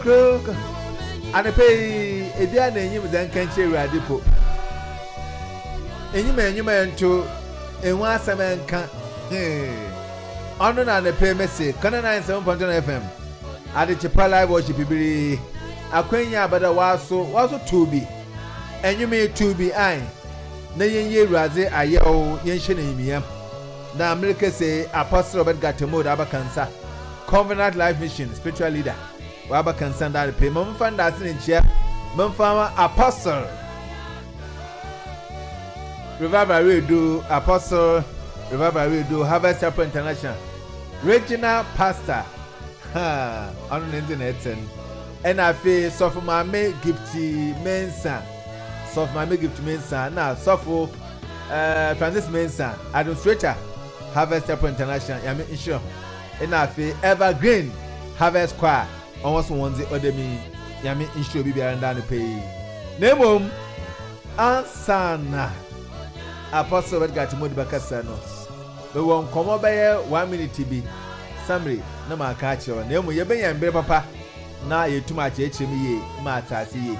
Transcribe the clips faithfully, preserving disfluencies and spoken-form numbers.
Cook. And I pay a dear name with the country radical. And you may, you may to a one seven can. Honor and the pay message, Canon nine seven point one F M. At the Chapala worship, be a queen ya, but I was so was to be. And you may to be I. Nayin ye raze ayo yenshin in me. Now, America say Apostle Robert Gatamo, Abakansa, Covenant Life Mission, spiritual leader. Abakansa, that pay Mum Fan that's in chair, Mum Farmer Apostle. Revival will do Apostle, Revival will do Harvest Chapel International. Regional Pastor, ha, on the internet, and I feel so for my make gifty mensa. So my make gift mensa now, so for uh, Francis Mensa, administrator, Harvest Chapel International, Yami Insure, and I feel Evergreen Harvest Choir, almost one the other me, Yami Insure, be behind the pay. Name Ansana Apostle Gatimo Bacasano. The one come over one minute to be summary, no more catch your name, you be and be papa. Now you too much H M E, Mata see.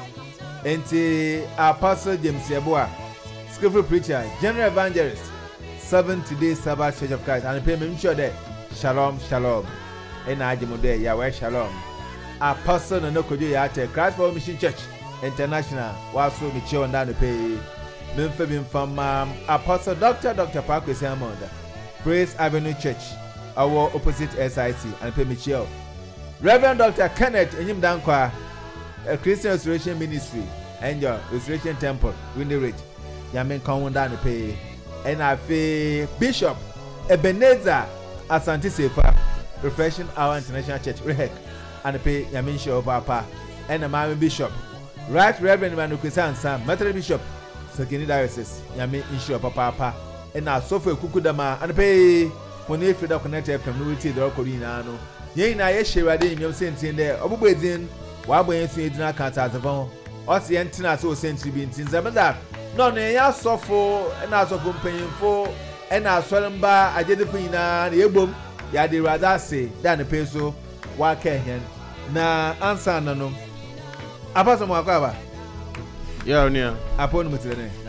Enti Apostle James Yeboah, skillful preacher, general evangelist, seven today Sabbath Church of Christ, and pay me sure that shalom, shalom, and I demode Yahweh shalom. Apostle Nonokojo Yate, Christ for Mission Church International, whilst we chill on down the pay. Memphis from um, Apostle Doctor Doctor Parkway Salmon, Praise Avenue Church, our opposite S I C, and pay me chill. Reverend Doctor Kenneth Enyim Dankwa. A Christian Restoration Ministry, Angel Restoration Temple, Windy Ridge, Yamin Kawunda pay, and I feel Bishop Ebenezer Asante Sefa, Refreshing Our International Church, Rehek, and pay Yamin Show Papa, and a Mami Bishop, Right Reverend Manukisan Sam, Methodist Bishop, Sakini Diocese, Yamin Insure Papa, and now Sophia Kukudama, and pay when you feel connected from Newity, the Ocorino, Yay, I share a day in your sense in there, Obuedin. Wabo yensu edina kanta azabon o se yentina so sentry bi ntin zabada no ne ya sofo na sofo mpanyimfo na asolemba agedefo nyina na yebom ya de rather say da ne peso wa ka hen na answer na no apaso mo akwa yeah onia apon mo tire ne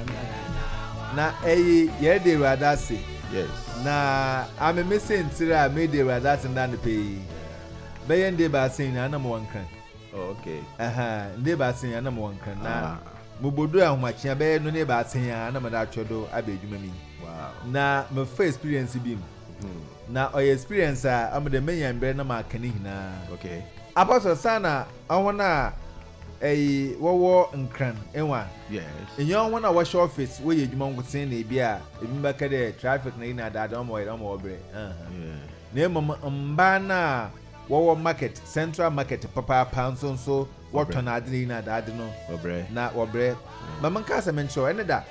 na eyi ye de rather say yes na ame mesen tire a me de rather say da ne pe be yende ba sen na na mo wankan. Oh, okay. Aha, neighbor saying I'm one can now. Mubodo and watch your bed, no neighbor saying I'm a chodo, I beg you. Wow. Now, my first experience beam. Now, I experience I'm the main and Brenna Marcanina. Okay. Apostle Sana, I wanna a war and cran, and one. Yes. And you want to wash office where you won't say, Nabia, even back at the traffic lane at that on my own bread. Name Mbana. War market, central market, papa pounds on so what on Adrina, Adino, Obre, not Obre. Mamma Casa mention any that.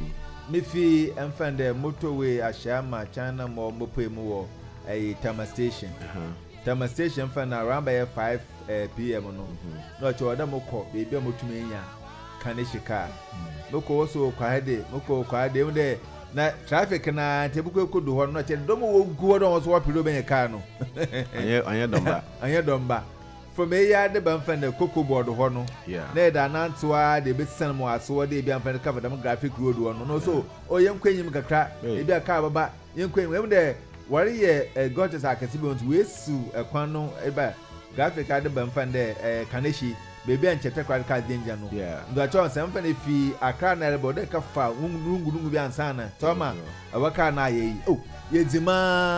Miffy and find the motorway at Shama, China, more Mope, a Tama station. Tama station found around by five p m. Not to Adamoko, baby Mutumania, Kanishika. Moko also quiet, Moko quiet, they were there. Na traffic na tebuko ko do hono che do mo guo do so wapido ben car no anye anye domba anye domba from e ya de ban fan de cocoa board hono na da nantoa de be sen mo aso de bi an fan cover dem graphic road hono no so o yen kwanyim kakra e bi aka baba yen kwanyim de wari ye gorgeous akasi bi on we su ekwan no e ba graphic ade ban fan de kaneshi baby and chete kwa ka danger no ndo acho nsem fa na fi akra na rebo de ka fa rungu rungu bi ansana toma awaka na ye oh yedzima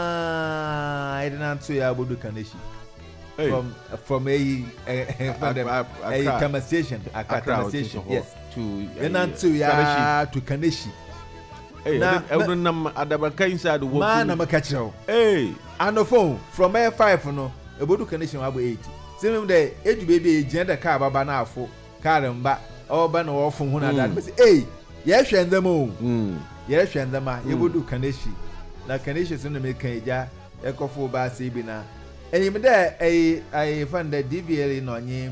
idana to ya bodu kaneshi from from a from a Tama station Akra station yes to yena to ya to kaneshi na e nam adabaka inside the man na makachiro eh ano phone from a five no e bodu kaneshi wa bo eight. Same day, edu baby agenda car baba na afo car mba o ba na wo fun hu na that say eh ye hwen dem o mm ye hwen dem a ye bodu kaneshi na kaneshi so na me kan eja e kofo ba se bi na enyim de eh I fan the D V L no nyi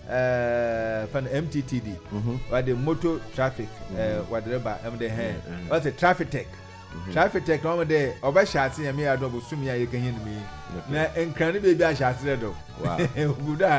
eh fan M T T D what the motor traffic eh whatever am the hand what the traffic tech traffic tech no de oba shati ya me ado bosumi ya ye kan yin mi na enkran baby a shati do wow guda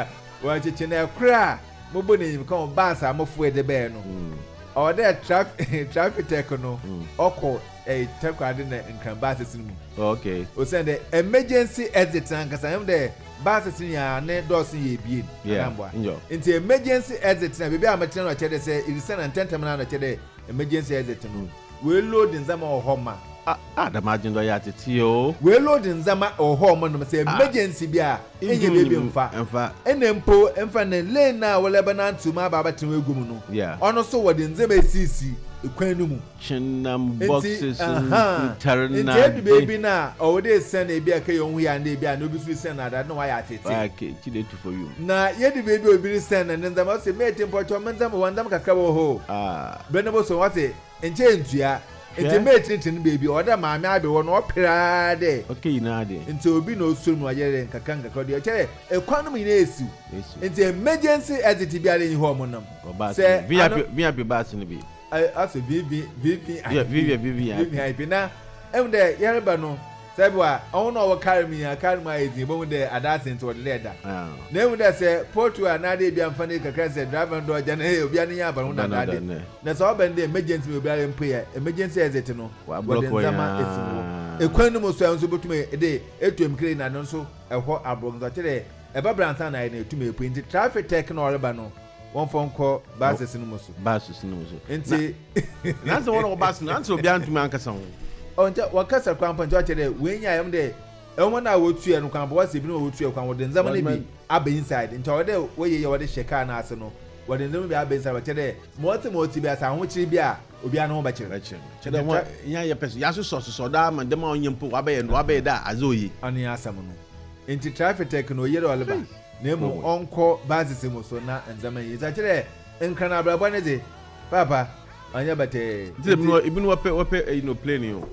wa chichi na kra mo bo ne yim kan bass amofo de be no or there traffic traffic tech no oko eh tekwade na nkran bass mu okay o send the emergency exit ankasa am the bass ya ne dosin ye bie yeah into emergency exit na bebe amatere no chede say irisa na tentem na no chede emergency exit no we load nzama ohoma ah da margin do ya tete o we load nzama ohoma no say emergency bia enye bebe mfa mfa enempo mfa na lane na wole bana ntuma baba tenwe gum no yeah ono so wode nzama sisi ekwan no mu chinam boxes internal and baby na o dey send e bia kai onhu ya na bia no bi so send na da no wa ya tete okay chide to for you na ye di baby obi send na nzama say me tempo mentam wandam kakra wo ho ah benebo so what say enche ntua enti me tintin baby oda maame abe wo no opira de okay na de enti obi no osuru mu ayere nkaka nkaka de chere ekwan mu ina esi enti emergency exit bia le nyi ho mo nam say vip vip bass ni bi as a vivi vivi yeah vivi vivi vivi na em de yereba no sebwa on no carry me carry my ezin bo de adasent wo de leda na em de say portua na de bia mfa ne kakra say driver ndo ja na obi an ya ba na na de na so oben de emergency obi an mpo ya emergency exit no wo de nzama esiwo ekwan no so anso botume de etuem kire na no so eho abro nzo kire eba bransa na na etume epo nti traffic tech no oreba no one phone call basis no muso basis no muso enti nanso wona wo basis nanso obi antumi ankasa ho onja wakasa kwampa njo chere wenya yam de enwo na wotu e no kwampa wase bi no wotu e kwampa wode nzama ne bi aba inside nti wode woye ye wode sheka na ase no wode nzama bi aba inside chere moti moti bi asa ho chiri bi a obi an ho ba chere chere mo nya ye person ya so so so da ma de ma onyempo wabaye no wabaye da azoyi ani asam no enti traffic tech no yere oleba nemu onko basis mu so na nzama yi za chere nkana abrabo ne de papa anya bate ibinu ibinu wape wape no plane yo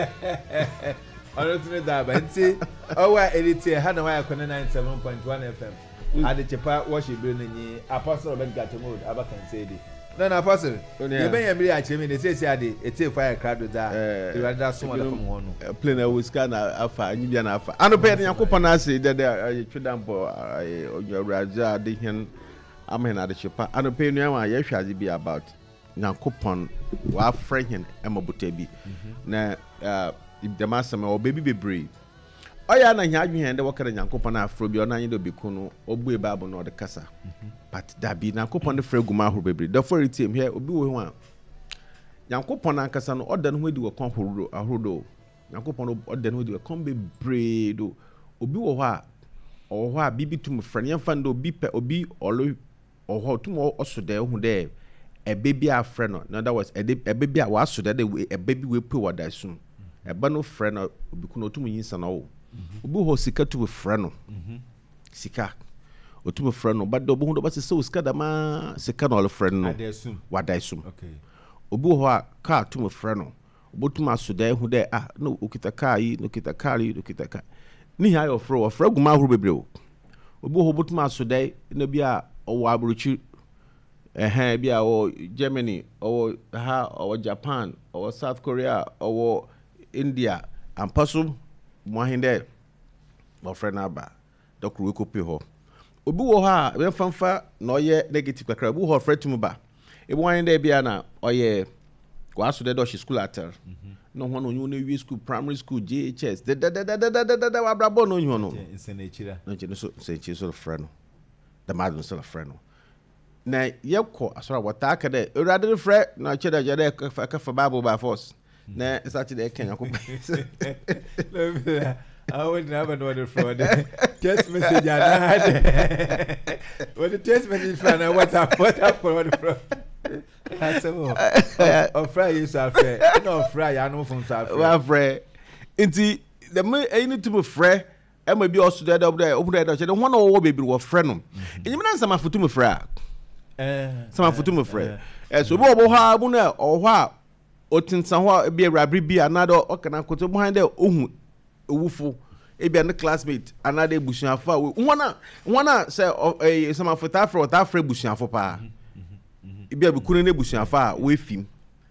honestly that but see our edit ha na wire kone ninety-seven point one F M ade chepa worship bi nyi apostle ben gatemod abakan say di na na apostle ye ben yamiri a chemi ne say say ade ete fire crowd da e rather so wala from ho no plane we scan afa anyi bia na afa ano pe yakopɔ na ase de de twedampo onywuraja ade hen amena ade chepa ano pe nu ama ye hwaze bi about Nyankopon wa friend emobuta bi na demasama o baby bebre oya na nya adwen de wokere Nyankopon afro bi ona nyi do biku no obu e bible no de kasa but da bi Nyankopon de fraguma ahoro bebre the for it him here obi wo ho a Nyankopon ankasa no oda no hodi wo kon ahoro ahoro do Nyankopon oda no hodi wo kon bebre do obi wo ho a o ho a bibi tum friend yemfa ndo obi pe obi olo o ho tum oso de hu de a baby a friend no in other words a baby a was so that a baby we pay what I soon a bano friend no obiku no to mu yinsa na wo obi ho sika to friend no sika o to friend no but do bo ba se so sika da ma sika no friend no what I soon okay obi ho a car to mu friend no obotum aso da hu de ah no okita car yi no okita car yi no okita car ni ha your fro fro guma huru bebre o obi ho obotum aso da na bi a o wa abrochi eh bia o Germany or ha or Japan or South Korea or India and paso mo hinde mo friend aba doctor we kopi ho obi wo ha we fanfa na oye negative kakra obi ho friend tum ba e bo hinde bia na oye kwa so de do school atter no ho no nyu na wi school primary school J H S da da da da da da da wa brabo no nyu no nsenechira no je so se chi so friend the madam so friend na yekọ asora wata aka de urade de fre na cheda jade ka fa bible by force na sati de kenya ko I would never know the fraud. Text message and what the text message for now what's up what up for the fraud. That's all. On Friday is affair. No Friday I know from South. Well Friday. Inti the me any to be free e ma bi also there there open there the one o baby wo frɛ no. Enyim na nsama fotu me frɛ. Eh sama fotu me frɛ. Eh so bo bo ha bu na o ho a otinsa ho a bi awrabri bi anado okana koto bo han there ohun ewufo ebia ne classmate another ebusuafo a wona wona say eh sama fota afro ta afro ebusuafo pa ebia bi kunu ne ebusuafo a we fim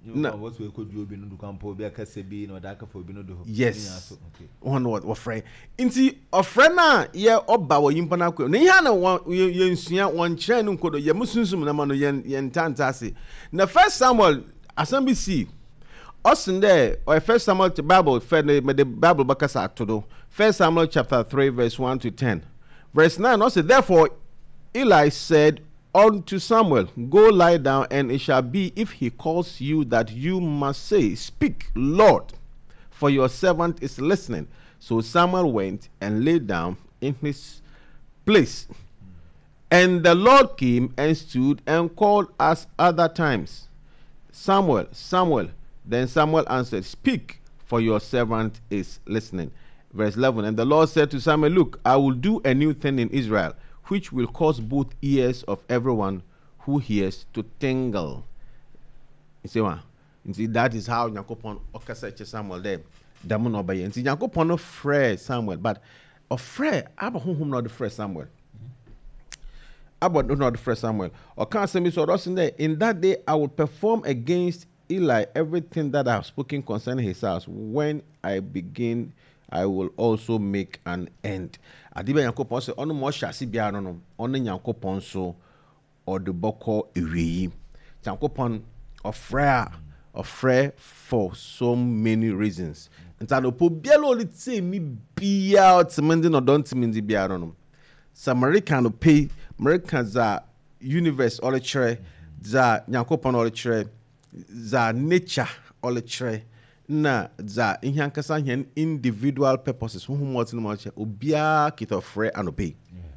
No, what's we could do in the campo, be a Cassabi, or Daka for Binodo. Yes. One word, or friend. Inti, a friend, yeah, or Bawa Yimpanaco. Niana one, you see one chain, uncle, your Muslims, Namano Yen Tantasi. The first Samuel, as M B C, Austin there, or first Samuel to Bible, fed the Bible Bacasa to do. First Samuel chapter three, verse one to ten. Verse nine also, therefore, Eli said unto Samuel, go lie down, and it shall be, if he calls you, that you must say, speak, Lord, for your servant is listening. So Samuel went and lay down in his place. And the Lord came and stood and called us other times, Samuel, Samuel. Then Samuel answered, speak, for your servant is listening. Verse eleven, and the Lord said to Samuel, look, I will do a new thing in Israel, which will cause both ears of everyone who hears to tingle. You see what? You see, that is how Nyankopon orchestrated Samuel there. Damon obey. You see, Nyankopon no frere Samuel, but a frere, Abba whom not the frere Samuel. Abba not the frere Samuel. Or can't say me so in there. In that day, I will perform against Eli everything that I have spoken concerning his house. When I begin, I will also make an end. Adiba Nyankopon say ono mo hyase bia no no ono Nyankopon so or the boko ewi. Nyankopon ofre ofre for so many reasons. Nta no po bia lo le say mi bia otmende no don't mendi bia no no. Samarican no pay American za universe all chere za Nyankopon all chere za nature all chere. Na za inhankasa hen individual purposes who what no much obia kit of free and obey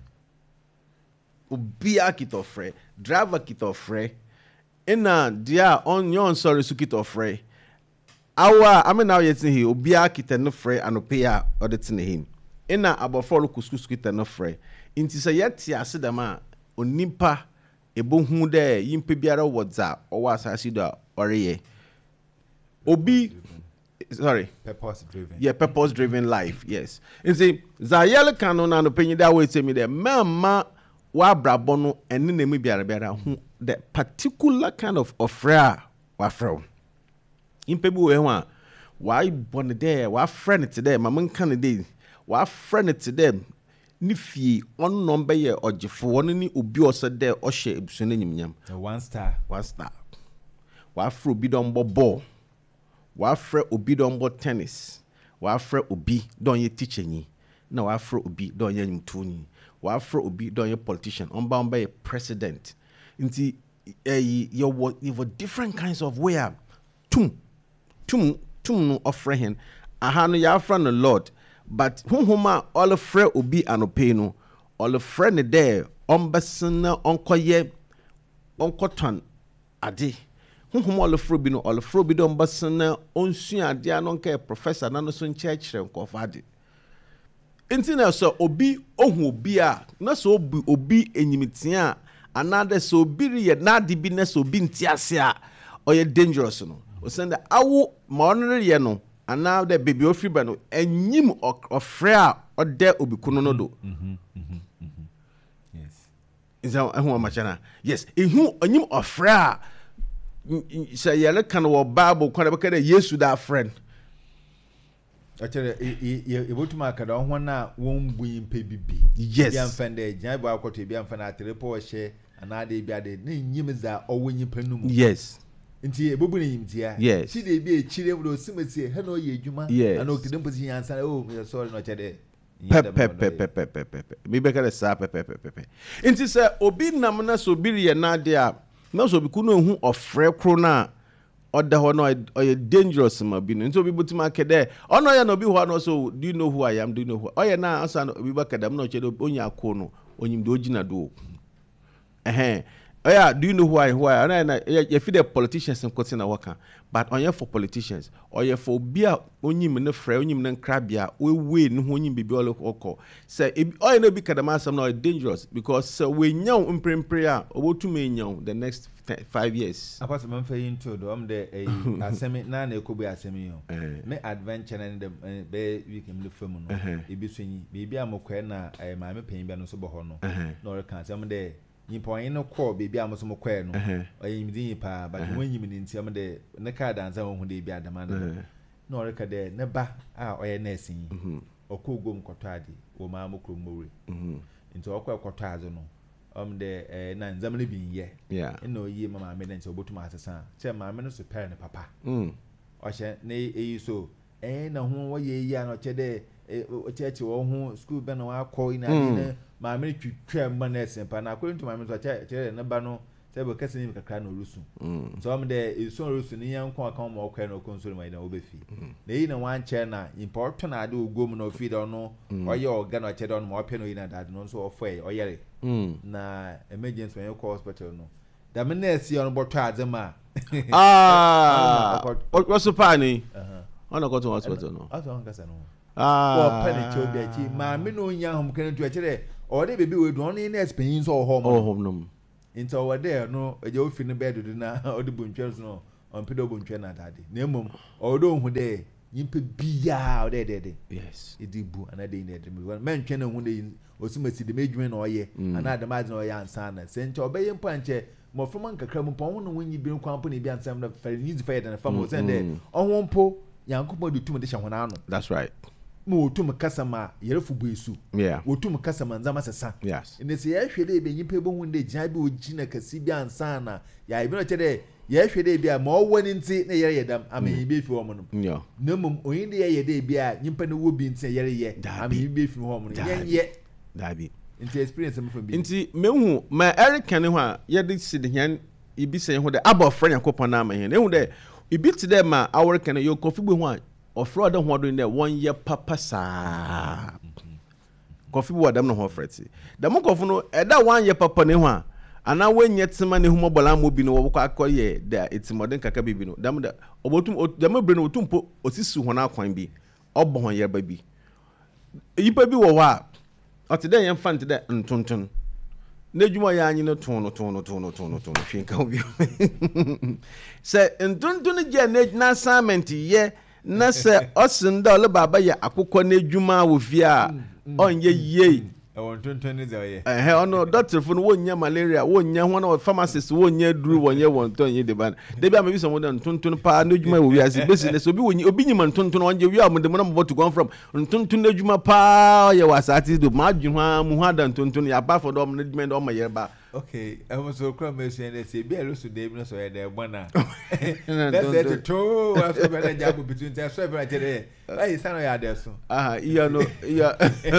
obia kit of free driver kit of free ina dia on yon sorry su kit of free awa I mean now yet he obia kit no free and obey or the tin him ina abofolo kuskus kit no free inti say yet ase dem a onimpa ebohu de yimpe biara wodza owa asasi do oreye obi sorry purpose driven yeah purpose driven life yes you see zayel canon and opinion that way say me there mama wa brabo no ene na me biara biara hu the particular kind of offer wa fro impebu we ho a wa born there wa friend it there mama kan dey wa friend it them ni fie on number ye ogefo won ni obi oso there o hye ebuso na nyimnyam one star one star wa fro bi don bobo wafre obi don bo tennis wafre obi don ye teacher ni na wafre obi don ye mtuni wafre obi don ye politician on ba on be president nti eh you you different kinds of way tum tum tum no ofre hen aha no ya afra no lord but honhoma all frɛ obi anope no all frɛ ne there on besena onkoye onkoton ade honhom all frɛ bi no all frɛ bi don besena onsua ade anonka professor na no so nkyerɛkyerɛ nkofa ade enti na so obi ohu obi a na so obi obi enyimitia another so obi re na ade bi na so obi ntiase a oye dangerous no o send awo ma onre ye no and now the baby ofri ba no enyim ofre a ode obi kuno no do mhm mhm mhm yes is that ehun machana yes ehun enyim ofre a say yele kan wo bible kwa be kada yesu that friend actually e botu maka da ho na won bu impe bibi yes ya mfende jan bo akoto bi amfa na trepo wo hye anade bi ade na enyim za owo pa numu yes nti ebobu ne yimtia yes chi de bi e chire mu simasie he no ye adwuma ana okidem posi yansa oh sorry no chede pepe pepe pepe pepe me be kada sa pepe pepe pepe nti say obi nam na so bi ye na de a na so bi ku no hu ofre kro na oda ho no oye dangerous ma bi no nti obi butima kede ono ya no bi ho no so do you know who I am do you know who oye na asa no obi ba kada m no chede onya ko no onyim de ogina do eh oh yeah, do you know who I who I and you feel the politicians in Kotina Waka, but on you for politicians, or you for beer onyim ne frɛ onyim ne krabia, we we no onyim bibi all oko. Say oh you know be kadama some now dangerous because so we nyaw mprempre obo to me nyaw the next five years. Apart man fa into do am de asemi na na ekobu asemi yo. Me adventure na dem be we can live from no. E bi sunyi, bibi amokwa na ma me pan bia no so bo ho no. No re kan say am de Nippon no call baby am so mokwa no o yim din pa but when yim ni nti am de ne card anza ho de bi adama no no reka de ne ba a o ye nurse yi okogom kwoto ade wo ma mokro mori nti okwa kwoto ade no um de eh na nzamle bi ye yeah no yi mama me nti obotum asesa che mama no so pair ne papa mm o hye ne eyi so eh na ho wo ye yi ano che de o cheche wo ho school be na wa call ina ne mama twitwa mma na esempa na according to mama so che che ne ba no se be kase ni kakra na rusu so am de iso rusu ni yan kon aka ma okwa na okonsole mai na obefi na yi na wan che na important na ade ogom na ofi do no oye oga na che do no ma ope no yi na dad no so ofo e oyere na emergency when you call hospital no da me na esi on boto adema ah what's the pani on go to hospital no aso on kasa no ah wo pani che obi achi ma me no nya hom kan tu akire o de baby we do on in experience so home oh home no into over there no eje ofi ne bed do na o de buntwe no on pedo buntwe na dade na emom o do hu de yimpe biya o de de de yes edibu anade in de me men twe na hu de osumasi de medwuma na oye anade ma de na oye ansa na se nche obeye mpa nche mo from nkakra mu pon no wonyi bi kwampo ne bi ansam na fa needs fa de na fa mo sende ohwo mpo yankopɔ de tum de hye hona no that's right mo tum kasama yerefu buesu yeah wotum kasama nzama sesa yes ine se ye hwede be nyimpa bo hu de gina bi ogina kasi bi ansa na ya ibi no chede ye hwede bi a ma owani nti na yere yedam amen bi fi wo mo no yeah namum oyin de ye yede bi a nyimpa ne wo bi nti yere ye amen bi fi wo mo no ye ye dabi nti experience am from bi nti mehu ma Eric ne ho a ye de sid hyan ibi se ho de abofra yakopɔ na ma hen ehu de ibi ti de ma awor kan yo kofi bu ho a ofro de ho do ne won ye papa saa kofi bu adam no ho freti da mo kofu no eda wan ye papa ne ho a ana wanye tema ne humo bola mo bi no wo kwa akoye da etimoden kaka bibi no dam da obotum dam bre no otumpo osisu ho na akwan bi obo ho ye ba bi yipa bi wo ho a otide yen fan tide ntontun na djuma ya anyi no ton no ton no ton no ton no ton hwenka obi se ntontun je na assignment ye na se osinda ole baba ya akokọ na djuma wo fi a onye ye I want to turn it away. Eh, ono doctor for no wonya malaria, wonya ho na pharmacist wonya duru wonye wonton ye de ban. De bia me bi so mo dan tontun pa na djuma wo wiase business obi wonyi obi nyima tontun wonje wi a mo de mo na mo to go from tontun na djuma pa ye wasati do ma dwu ho mu ho dan tontun ya ba for do mo na djuma do mo ye ba. Okay, I was so cram me say say be a so dey no so ye dey bona. That's it to was so better job between say so better dey. Hey, say no ya dey so. Ah, iya no iya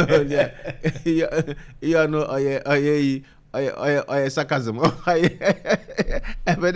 iya iya no oye oye oye oye oye sarcasm. But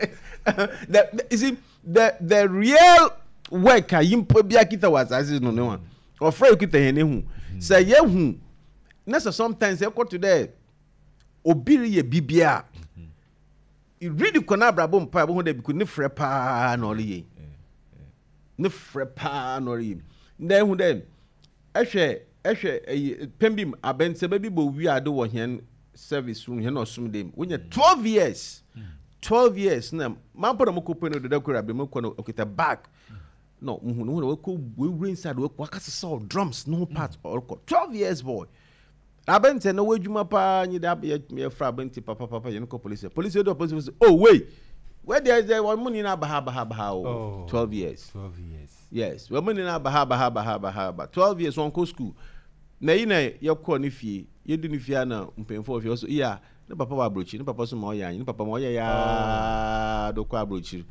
the you see the the real work a yimpo bia kita was as no no one. Ofra kita he ne hu. Say ye hu. Na sometimes e to there obiri ye bibia you really kona brabo mpa bo ho da bi ko ne frɛ pa na ɔle ye ne frɛ pa na ɔle ye nda hu dem ehwɛ ehwɛ pembim abense ba bi bo wi ade wo hen service room hen osum dem wonya twelve years twelve years na mampo na moko no da kura be moko no okita back no hu no we ko we inside we wakasa saw drums no part or twelve years boy abente no wadwuma pa nyi da ye fra abente papa papa ye no police police do police oh wait where there there one money na baha baha baha oh twelve years twelve years yes we money na baha baha baha baha twelve years on ko school na yi na ye ko ni fie ye di ni fie na mpemfo fie so iya ne papa wa abrochi ne papa so ma oya ne papa ma oya ya do ko abrochi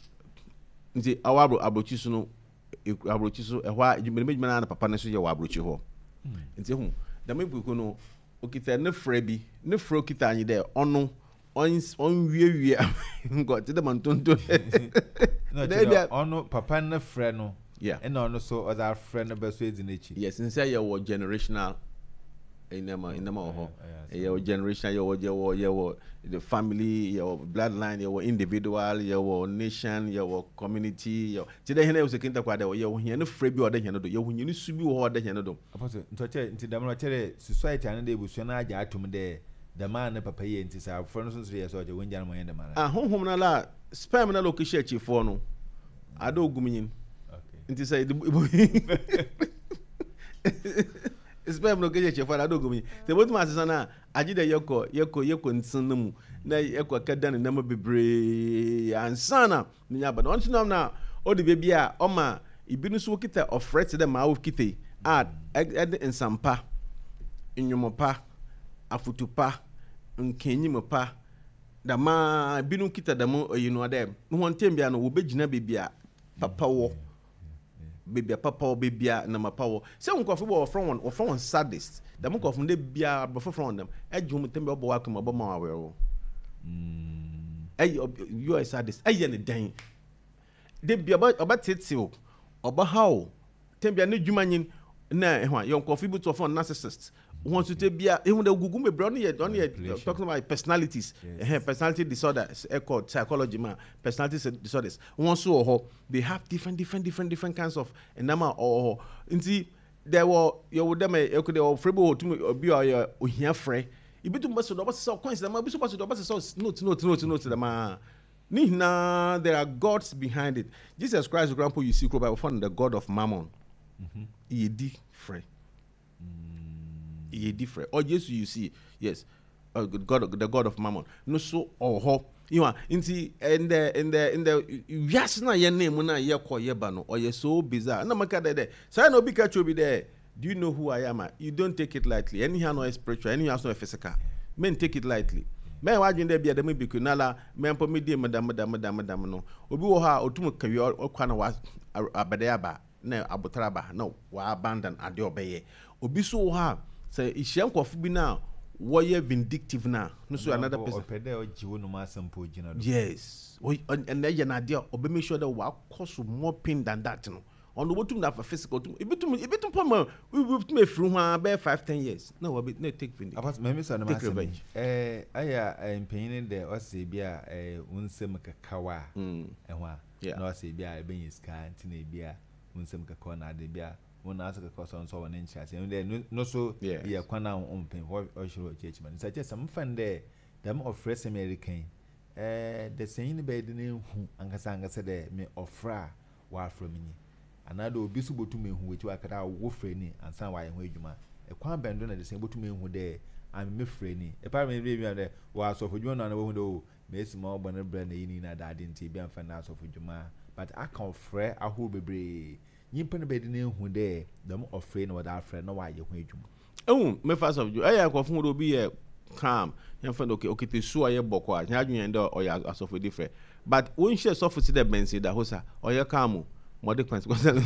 nti awa abrochi so no abrochi so e hwa jimene na papa ne so ye wa abrochi ho nti hu da me buko no okita ne fra bi ne fra okita anyi de ono on on wie wie ngo te de mantonto no te ono papa ne fra no yeah and ono so other friend be so edinachi yes inside your generational inema inema ho your generational your your your the family your bloodline your individual your nation your community your ti de hena usekinta kwa de your hia ne fra bi oda hia no do your hia ne su bi wo oda hia no do apostle ntoche nti damro chere society ane de ebusu na aja atum de the man ne papa ye nti sa for no so so so je wonja no mo yende mara ah honhom na la spam na location chief for no ada ogumnyin okay nti say spam no keje chefo na dogo mi te botu ma sesa na agye de yɛkɔ yɛkɔ yɛkɔ nsen no mu na yɛkɔ kada ne nam bebree ansa na nya ba no ɔnso nam na ɔde bebi a ɔma ibi no so kita ɔfrɛ te de ma ɔkita a ɛde nsampa nnwomopa afutupa nkenyim pa dama binu kita damo oyino ade ho ntembia no wo begina bebia papa wo bebia papa wo bebia na mapa wo se nkofo bo from one from one sadist damo nkofo de bia bo from them ejum ntembia bo wa kama bo ma wa wo mm ay you are sadist ay ne dan de bia oba tetio oba hawo tembia ne dwumanyin na ehwa yon nkofo bi to from narcissist want to take bia even the gugu me brother here don here talking about personalities yes. uh, personality disorders called psychology man personality disorders one so ho they have different different different different kinds of enama or nti there were you would them e could dey frebo to be or ohia frɛ ibitu mbaso do basa coins dem bisu baso do basa note note note note dem ni na there are gods behind it. Jesus Christ grandpa you see Bible found the god of mammon mhm yedi frɛ ye different or Jesus you see yes uh, God the god of mammon no so oh you know inti in the in the in the yes na your name na ye call ye ba no or ye so bizarre na maka there say no be catch be there. Do you know who I am? You don't take it lightly. Anyhow no spiritual, anyhow no physical. Men take it lightly. Men wa jinde bia dem be kunala men po me dey madam madam madam madam no obi wo ha otum kawi okwa na wa abade aba na abotraba no wa abandon ade obeye obi so ha say ihia nkofo bi na wo ye vindictive na no so another person opede o jiwo no masampo gina do yes and na ye na ade obi make sure that wa cause more pain than that no on the bottom that for physical to ibitum ibitum poma we we to me fru ho about five ten years no we no take vindictive apart me so na masam eh aya empanyin de o se bia eh unsem kakawa eh ho na o se bia e ben iska ntina bia unsem kakawa na de bia one ask the question so one inch and no so yeah kwana umpen or shiro churchman such as some fan there them of fresh American eh the saying bed name hu ankasa ankasa de me ofra wa from me another obi so botu me hu wetu akada wo frɛ ni ansan wa ye ho adwuma e kwan bendo na the same botu me hu de am me frɛ ni e pa me bi bi de wa so fo dwuma na wo hu do me sima obo na bra na yini na da de nti bi amfa na so fo dwuma but aka frɛ aho bebre nyimpa no bedi na ehu de dem ofre na wada afre na wa ye ho adwuma ehun me fast of you aya ko fun do bi ye calm yan fa okay okay te su aye boko a nya adwen de o ya asofo different but won share sofo ti de bensi da hosa o ye calm mo de consequence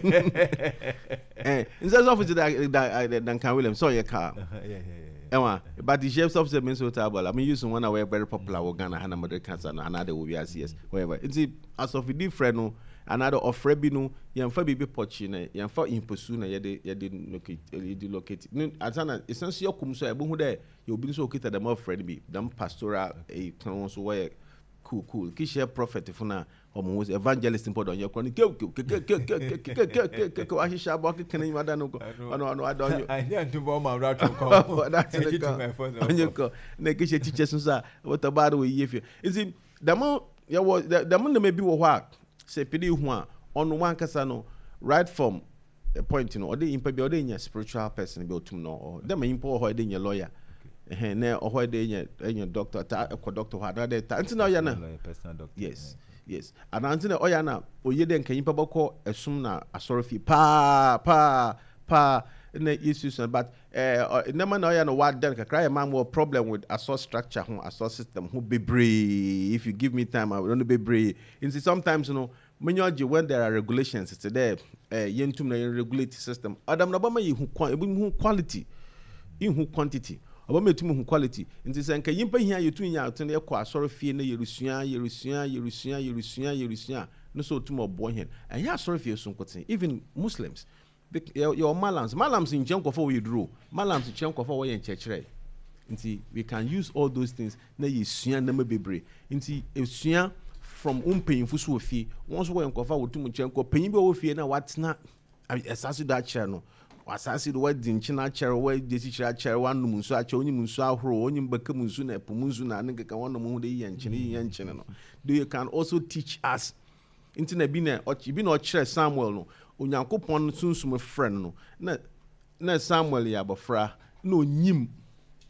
eh instead sofo ti da dan kan William so ye calm yeah yeah yeah ewa but the chef of the menso table I mean use one away very popular we Ghana and American cancer na another we as yes whatever it's asofo different no another ofre bi no yemfa bibi pochi na yemfa imposu na yede yede locate yede locate no atana essentially yokum so ebo hu de you obi so okita dem ofre bi dem pastoral e kan so where cool cool ki share prophet funa omo was evangelist import on your chronic ke ke ke ke ke ke ke ke ahisha bo ke kan yimada no ko ono ono adon I need to bo ma rat ko that's the on your ko na ke she teachers so what about we yefi is it dem ya wo dem na me bi wo ho a se pedi hu a on one kasa no right from a point you know or the impa bi or the spiritual person bi otum no or dem impa ho de lawyer eh na o ho de nya doctor ta ko doctor ha da de ta ntina ya na personal doctor yes yes and ntina o ya na oye de nkan impa boko esum na asorofi pa pa pa na issues but eh nema na o ya no what then ka cry man more problem with a source structure ho a source system who be brave if you give me time I don't be brave in sometimes you know when there are regulations it's there eh yentum na regulate system adam na ba ma hu quality in hu quantity aba metum hu quality nti se nka yimpa hia yetu nya ato na ekọ asọrọ fie na yerusua yerusua yerusua yerusua yerusua no so tum obo hen and ya asọrọ fie so nkotin even Muslims your malams malams in chen kwofo we draw malams in chen kwofo we yen chechre nti we can use all those things na yesua na mabebre nti esua from umpanyinfo so ofie won so we nkofa wotum chen ko panyin be wo fie na watena asase da chair no asase do wadi nchina chair we desi chair chair wan num nso a chair onyim nso ahoro onyim baka munsu na epo munsu na ne keka won no hu de yen nchine yen nchine no do you can also teach us nti na bi na ochi bi na ochire Samuel no onyankopon sunsum friend no na na Samuel ya bofra na onyim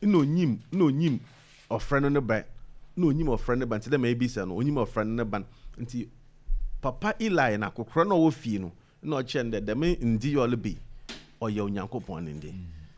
no nyim no nyim ofre no ne ban no nyim ofre ne ban te dem abisa no onyim ofre no ne ban nti papa Eli na kokro na wo fie no na o chende dem ndi yole bi oye onyankopon ndi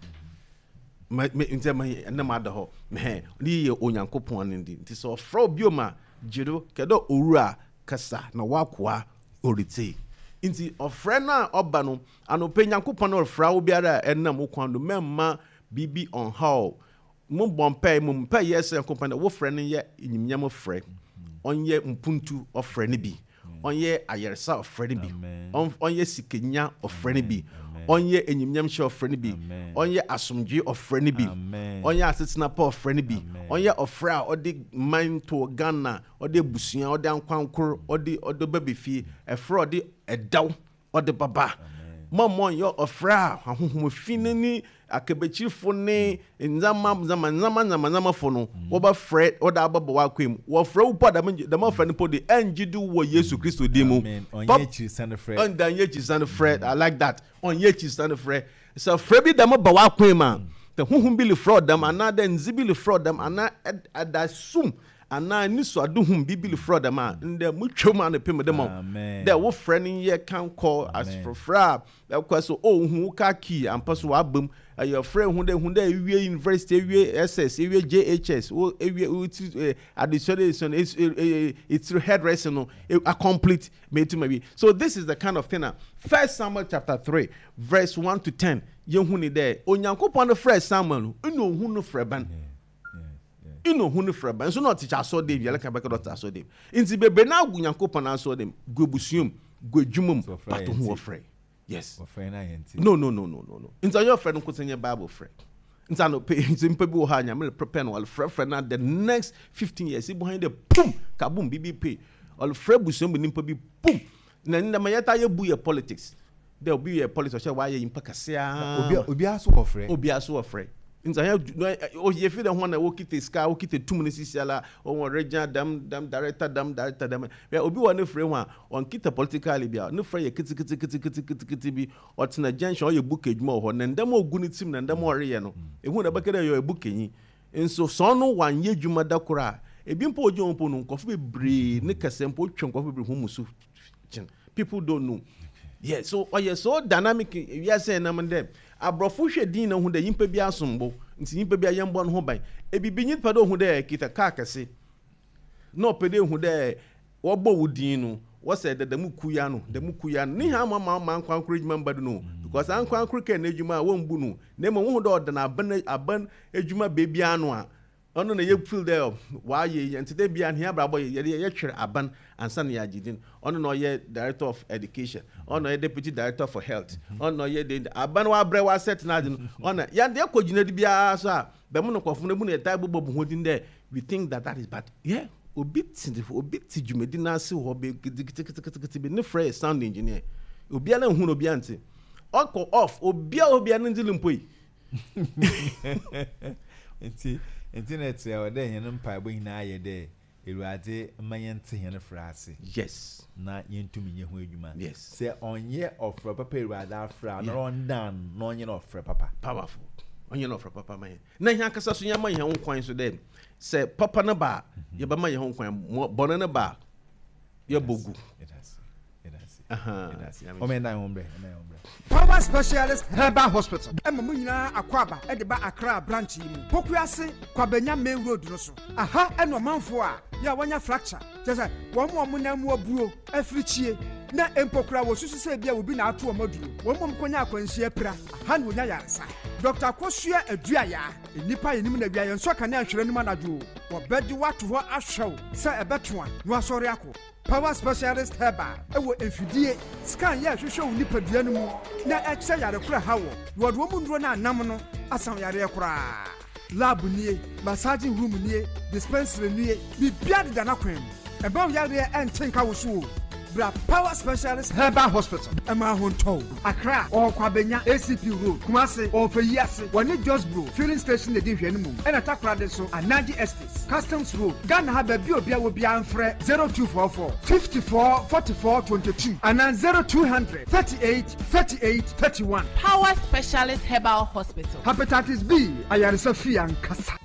me nti ma na ma da ho me ni ye onyankopon ndi nti so ofre obioma jiro kedo owura kasa na wakoa orite nti ofre na oba no anope nyankopon na ofra obiara enam kwando memma bibi on how mo bompe mo mpa yes nyankopon na wo frɛ no ye nyimnyam frɛ onye mpuntu ofre ne bi onye ayeresa ofre ne bi onye sikenya ofre ne bi onye enyimnyam hye ofre ne bi onye asomdwe ofre ne bi onye asetena pa ofre ne bi onye ofre a odi man to Ghana odi busua odi ankwankor odi odi babefie efre odi edaw odi baba mama yo ofre a ahohom fine ni akabechifo ne nzama nzama nzama nzama nzama fo no wo ba frɛ oda ababa wa kwem wo frɛ wo pada da ma frɛ ne podi engidu wo Yesu Kristo di mu onye chi stand frɛ on dan ye chi stand frɛ I like that on ye chi stand frɛ so frɛ bi da ma ba wa kwem a the huhum bi le frɛ dam ana da nzibi le frɛ dam ana adasum ana ni so aduhum bi bi le frɛ dam a nda mutwem ana pem dem da wo frɛ ne ye kan call as for fra da kwaso oh hu ka ki ampa so wa bam your friend who they who they we university we S S we J H S we we additional it's it's headrest no a complete made to maybe so this is the kind of thing. First Samuel chapter three verse one to ten you hu ni there onyankopon the first Samuel no hu no freban you know who no freban so not teacher so David like back doctor so David inti bebe na onyankopon na so dem go busuum go dwumum but who afraid. Yes. No, no, no, no, no, no. Into your friend who's in your Bible friend. Into no pay into people who are prepare no friend friend now the next fifteen years. See behind the boom, kaboom, B B P. All friend busum be nimpa be boom. Na na mayata ye bu your politics. There will be a politics why you impaka sia. Obi obi aso ofre. Obi aso ofre. Into here oh ye feel the one that walk it sky walk it two minutes siala on regional dam dam director dam director dam we obi one frɛ one on kita politically bia no frɛ ye kiti kiti kiti kiti kiti kiti bi or tina junction or ye book edwuma ho na ndam ogu ni team na ndam ore ye no ehu na bakere ye book enyi nso so no wan ye dwuma da kora ebi mpo ojo mpo no nkofo be bre ne kasempo twem nkofo be hu musu people don't know. Yeah, so oh yeah, so dynamic. We are saying them and them. Abrofo hwe din na hu da yimpa bi asombo. Nti yimpa bi ayembo no ho ban. Ebi bi nyipa do hu da kita ka kase. No pede hu da wo bo wudin no. Wo say da damu kuya no, damu kuya no. Ni ha ma ma ma kwankro ejuma mbadu no. Because an kwankro ke na ejuma wo mbu no. Na mo hu da oda na aban aban ejuma bebi anu a. Ono na ye feel there why ye ntide bia an here brabo ye ye twere aban ansa na ya gidin ono no ye director of education ono ye deputy director for health ono ye the aban wa bre wa set na din ono ya de kogina di bia so a be mo no kofo na bu na tai bobo hodin there we think that that is bad yeah obi tin obi ti dwumedi na ase ho be be ne frey sound engineer obi ala hu no obi ante oko off obi a obi an ndili mpoi enti internet ya wada yen mpa bo hina aye de eruade mayente hen frase yes na yentumi nye ho adwuma yes se onye ofra papa eruade afra na on dan no onye na ofra papa powerful onye na ofra papa man na hia kasa so nya man hia ho kwan so dem se papa na ba ye ba man hia ho kwan bono na ba ye bogu aha o me na hombre na hombre Power Specialist Herbal Hospital ema mu nyina akwaba e de ba Accra branch yi mu pokuase kwabanya main road no so aha eno manfo a ya wanya fracture jese wo mo mo na mu abuo africhie na empokura wo susu se bia obi na ato omaduro wo mo mkonya akwanhia pra aha na onya yaresa Doctor Kosua Aduaya enipa yenim na bia yenso ka na ahwere nim anadwo wo bedi wato ho ahwew se ebetoa no asori akọ Power Specialist Herbal ewo enfidie scan ya hwehwe wo nipa dua no mu na ekse yare kura hawo wo do mu nduro na anam no asam yare kura lab nie massaging room nie dispensary nie bibia de na kwen eba yare entenka wo so bra Power Specialist Herbal Hospital Emma Honto Accra or Kwabenya A C P Road Kumasi or Fayasi Wani Josbro Filling Station the Division and attack Radeso and Nadi Estes Customs Road Ghana have a Biobia will be Anfre zero two four four fifty-four forty-four twenty-two and then zero two hundred thirty-eight thirty-eight thirty-one. Power Specialist Herbal Hospital. Hepatitis B Ayarisa Fi and Kasa.